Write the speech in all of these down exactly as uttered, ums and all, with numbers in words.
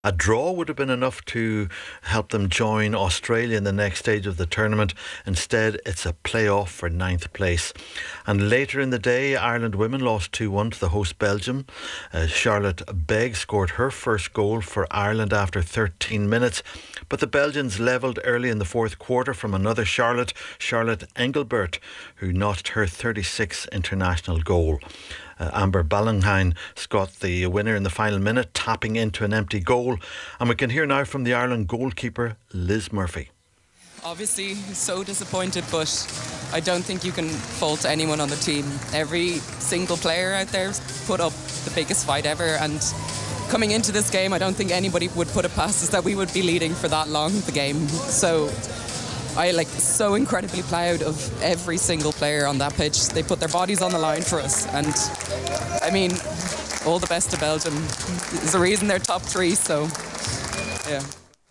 A draw would have been enough to help them join Australia in the next stage of the tournament. Instead, it's a play-off for ninth place. And later in the day, Ireland women lost two one to the host Belgium. Uh, Charlotte Begg scored her first goal for Ireland after thirteen minutes. But the Belgians levelled early in the fourth quarter from another Charlotte, Charlotte Engelbert, who notched her thirty-sixth international goal. Uh, Amber Ballinghain got the winner in the final minute, tapping into an empty goal. And we can hear now from the Ireland goalkeeper, Liz Murphy. Obviously, so disappointed, but I don't think you can fault anyone on the team. Every single player out there put up the biggest fight ever, and coming into this game, I don't think anybody would put it past us that we would be leading for that long the game. So I like so incredibly proud of every single player on that pitch. They put their bodies on the line for us, and I mean, all the best to Belgium. There's a reason they're top three, so yeah.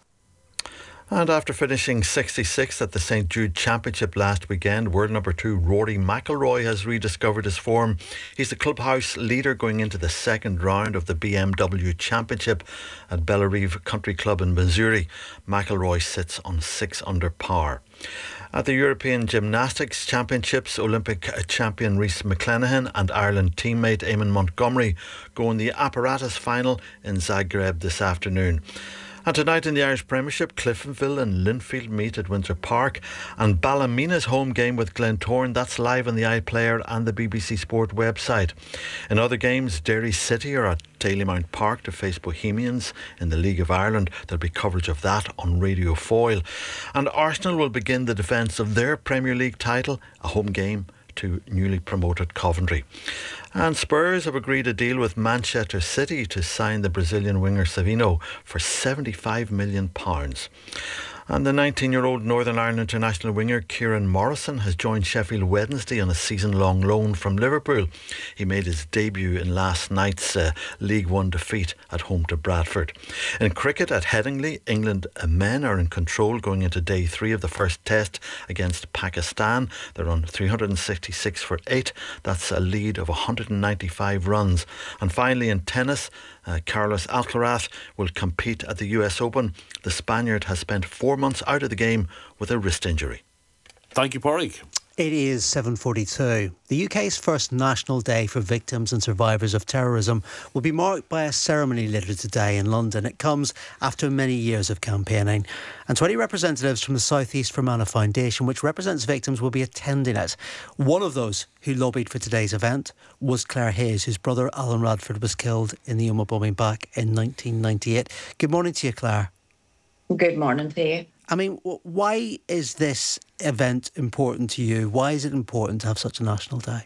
And after finishing sixty-sixth at the Saint Jude Championship last weekend, world number two Rory McIlroy has rediscovered his form. He's the clubhouse leader going into the second round of the B M W Championship at Bellerive Country Club in Missouri. McIlroy sits on six under par. At the European Gymnastics Championships, Olympic champion Rhys McClenaghan and Ireland teammate Eamon Montgomery go in the apparatus final in Zagreb this afternoon. And tonight in the Irish Premiership, Cliftonville and Linfield meet at Windsor Park, and Ballymena's home game with Glentoran, that's live on the iPlayer and the B B C Sport website. In other games, Derry City are at Dalymount Park to face Bohemians in the League of Ireland. There'll be coverage of that on Radio Foyle. And Arsenal will begin the defence of their Premier League title, a home game to newly promoted Coventry. And Spurs have agreed a deal with Manchester City to sign the Brazilian winger Savino for seventy-five million pounds. And the nineteen-year-old Northern Ireland international winger Kieran Morrison has joined Sheffield Wednesday on a season-long loan from Liverpool. He made his debut in last night's uh, League One defeat at home to Bradford. In cricket at Headingley, England men are in control going into day three of the first test against Pakistan. They're on three hundred sixty-six for eight. That's a lead of one hundred ninety-five runs. And finally in tennis, Uh, Carlos Alcaraz will compete at the U S Open. The Spaniard has spent four months out of the game with a wrist injury. Thank you, Pádraig. It is seven forty-two. The U K's first National Day for Victims and Survivors of Terrorism will be marked by a ceremony later today in London. It comes after many years of campaigning. And twenty representatives from the South East Fermanagh Foundation, which represents victims, will be attending it. One of those who lobbied for today's event was Claire Hayes, whose brother Alan Radford was killed in the Omagh bombing back in nineteen ninety-eight. Good morning to you, Claire. Good morning to you. I mean, why is this event important to you? Why is it important to have such a national day?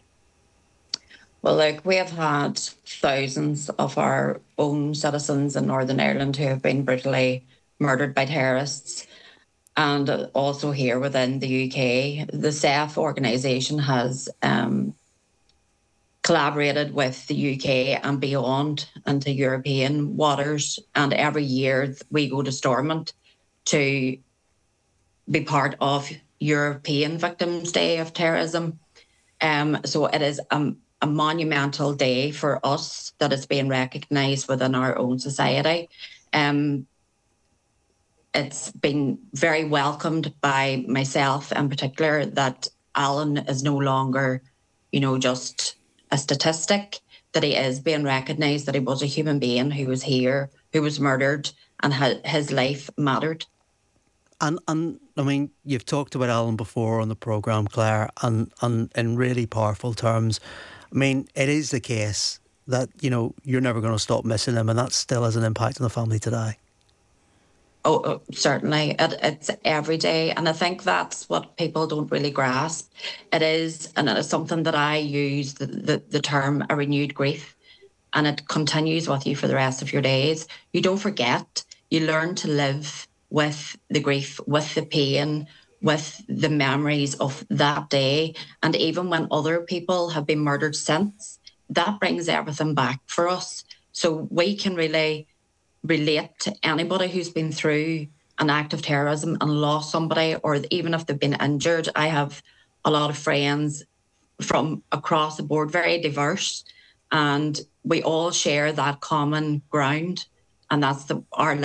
Well, like, we have had thousands of our own citizens in Northern Ireland who have been brutally murdered by terrorists. And also here within the U K, the S E F organisation has um, collaborated with the U K and beyond into European waters. And every year we go to Stormont to be part of European Victims' Day of Terrorism. Um, so it is a, a monumental day for us that is being recognised within our own society. Um, it's been very welcomed by myself in particular that Alan is no longer, you know, just a statistic, that he is being recognised, that he was a human being who was here, who was murdered, and ha- his life mattered. And, and I mean, you've talked about Alan before on the programme, Claire, and, and in really powerful terms. I mean, it is the case that, you know, you're never going to stop missing him, and that still has an impact on the family today. Oh, oh certainly. It, it's every day. And I think that's what people don't really grasp. It is, and it is something that I use, the, the, the term a renewed grief, and it continues with you for the rest of your days. You don't forget. You learn to live with the grief, with the pain, with the memories of that day. And even when other people have been murdered since, that brings everything back for us. So we can really relate to anybody who's been through an act of terrorism and lost somebody, or even if they've been injured. I have a lot of friends from across the board, very diverse, and we all share that common ground. and that's the our